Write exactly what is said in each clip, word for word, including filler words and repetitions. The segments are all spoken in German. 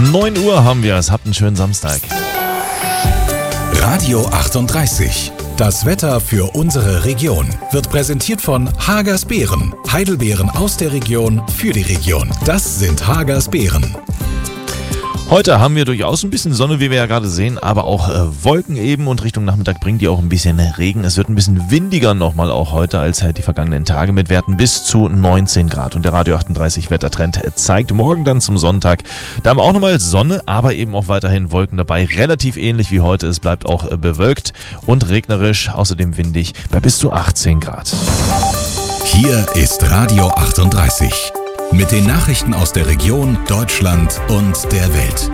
neun Uhr haben wir es. Habt einen schönen Samstag. Radio achtunddreißig. Das Wetter für unsere Region wird präsentiert von Hagers Beeren. Heidelbeeren aus der Region für die Region. Das sind Hagers Beeren. Heute haben wir durchaus ein bisschen Sonne, wie wir ja gerade sehen, aber auch äh, Wolken eben und Richtung Nachmittag bringt die auch ein bisschen Regen. Es wird ein bisschen windiger nochmal auch heute als halt die vergangenen Tage mit Werten bis zu neunzehn Grad. Und der Radio achtunddreißig Wettertrend zeigt morgen dann zum Sonntag, da haben wir auch nochmal Sonne, aber eben auch weiterhin Wolken dabei. Relativ ähnlich wie heute, es bleibt auch äh, bewölkt und regnerisch, außerdem windig bei bis zu achtzehn Grad. Hier ist Radio achtunddreißig. Mit den Nachrichten aus der Region, Deutschland und der Welt.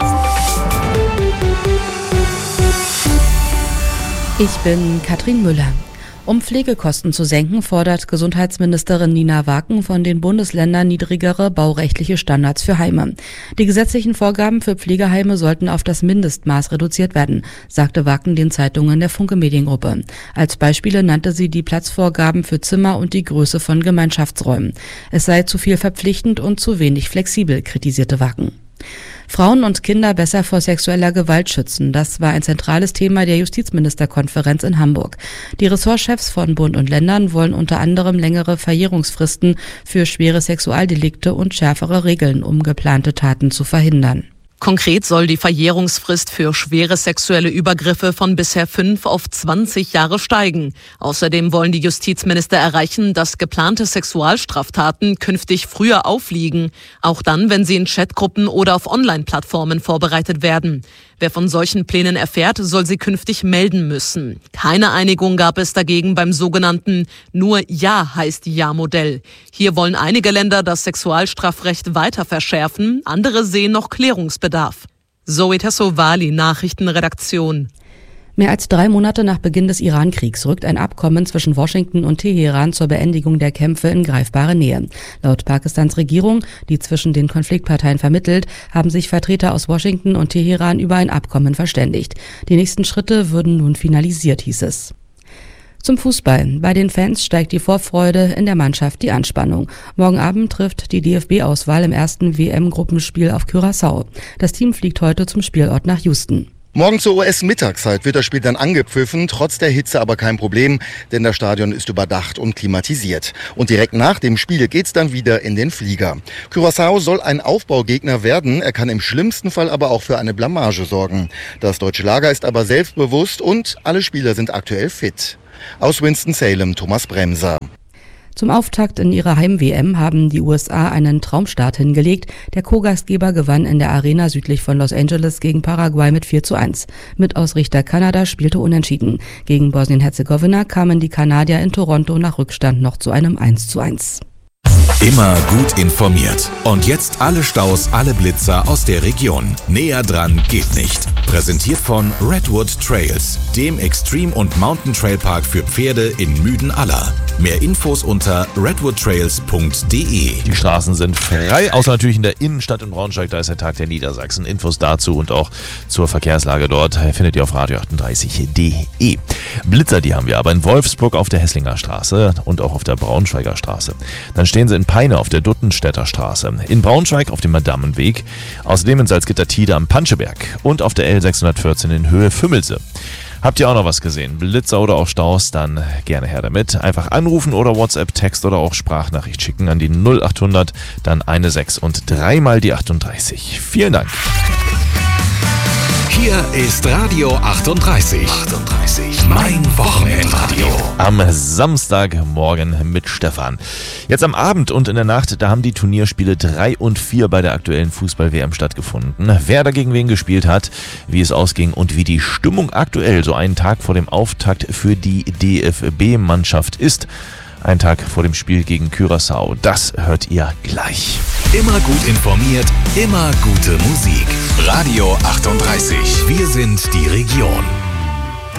Ich bin Katrin Müller. Um Pflegekosten zu senken, fordert Gesundheitsministerin Nina Waken von den Bundesländern niedrigere baurechtliche Standards für Heime. Die gesetzlichen Vorgaben für Pflegeheime sollten auf das Mindestmaß reduziert werden, sagte Waken den Zeitungen der Funke Mediengruppe. Als Beispiele nannte sie die Platzvorgaben für Zimmer und die Größe von Gemeinschaftsräumen. Es sei zu viel verpflichtend und zu wenig flexibel, kritisierte Waken. Frauen und Kinder besser vor sexueller Gewalt schützen. Das war ein zentrales Thema der Justizministerkonferenz in Hamburg. Die Ressortchefs von Bund und Ländern wollen unter anderem längere Verjährungsfristen für schwere Sexualdelikte und schärfere Regeln, um geplante Taten zu verhindern. Konkret soll die Verjährungsfrist für schwere sexuelle Übergriffe von bisher fünf auf zwanzig Jahre steigen. Außerdem wollen die Justizminister erreichen, dass geplante Sexualstraftaten künftig früher aufliegen, auch dann, wenn sie in Chatgruppen oder auf Online-Plattformen vorbereitet werden. Wer von solchen Plänen erfährt, soll sie künftig melden müssen. Keine Einigung gab es dagegen beim sogenannten Nur Ja heißt Ja-Modell. Hier wollen einige Länder das Sexualstrafrecht weiter verschärfen, andere sehen noch Klärungsbedarf. Zoe Tassovali, Nachrichtenredaktion. Mehr als drei Monate nach Beginn des Iran-Kriegs rückt ein Abkommen zwischen Washington und Teheran zur Beendigung der Kämpfe in greifbare Nähe. Laut Pakistans Regierung, die zwischen den Konfliktparteien vermittelt, haben sich Vertreter aus Washington und Teheran über ein Abkommen verständigt. Die nächsten Schritte würden nun finalisiert, hieß es. Zum Fußball. Bei den Fans steigt die Vorfreude, in der Mannschaft die Anspannung. Morgen Abend trifft die D F B-Auswahl im ersten W M-Gruppenspiel auf Curaçao. Das Team fliegt heute zum Spielort nach Houston. Morgen zur U S-Mittagszeit wird das Spiel dann angepfiffen, trotz der Hitze aber kein Problem, denn das Stadion ist überdacht und klimatisiert. Und direkt nach dem Spiel geht's dann wieder in den Flieger. Curaçao soll ein Aufbaugegner werden, er kann im schlimmsten Fall aber auch für eine Blamage sorgen. Das deutsche Lager ist aber selbstbewusst und alle Spieler sind aktuell fit. Aus Winston-Salem, Thomas Bremser. Zum Auftakt in ihrer Heim-W M haben die U S A einen Traumstart hingelegt. Der Co-Gastgeber gewann in der Arena südlich von Los Angeles gegen Paraguay mit vier zu eins. Mitausrichter Kanada spielte unentschieden. Gegen Bosnien-Herzegowina kamen die Kanadier in Toronto nach Rückstand noch zu einem eins zu eins. Immer gut informiert. Und jetzt alle Staus, alle Blitzer aus der Region. Näher dran geht nicht. Präsentiert von Redwood Trails, dem Extreme- und Mountain-Trail-Park für Pferde in Müden-Aller. Mehr Infos unter redwood trails punkt de. Die Straßen sind frei, außer natürlich in der Innenstadt in Braunschweig, da ist der Tag der Niedersachsen. Infos dazu und auch zur Verkehrslage dort findet ihr auf radio achtunddreißig punkt de. Blitzer, die haben wir aber in Wolfsburg auf der Hesslinger Straße und auch auf der Braunschweiger Straße. Dann stehen sie in Peine auf der Duttenstädter Straße, in Braunschweig auf dem Madamenweg, außerdem in Salzgitter-Tide am Panscheberg und auf der L sechshundertvierzehn in Höhe Fümmelse. Habt ihr auch noch was gesehen? Blitzer oder auch Staus? Dann gerne her damit. Einfach anrufen oder WhatsApp, Text oder auch Sprachnachricht schicken an die null achthundert, dann eine sechs und dreimal die achtunddreißig. Vielen Dank. Hier ist Radio achtunddreißig. achtunddreißig. Mein Wochenendradio. Am Samstagmorgen mit Stefan. Jetzt am Abend und in der Nacht, da haben die Turnierspiele drei und vier bei der aktuellen Fußball-W M stattgefunden. Wer da gegen wen gespielt hat, wie es ausging und wie die Stimmung aktuell so einen Tag vor dem Auftakt für die D F B-Mannschaft ist. Ein Tag vor dem Spiel gegen Curaçao. Das hört ihr gleich. Immer gut informiert, immer gute Musik. Radio achtunddreißig. Wir sind die Region.